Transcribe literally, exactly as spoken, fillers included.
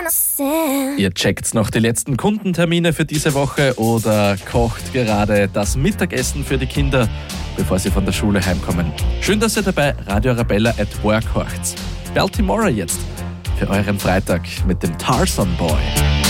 Ihr checkt noch die letzten Kundentermine für diese Woche oder kocht gerade das Mittagessen für die Kinder, bevor sie von der Schule heimkommen. Schön, dass ihr dabei Radio Arabella at Work horcht. Baltimore jetzt für euren Freitag mit dem Tarzan Boy.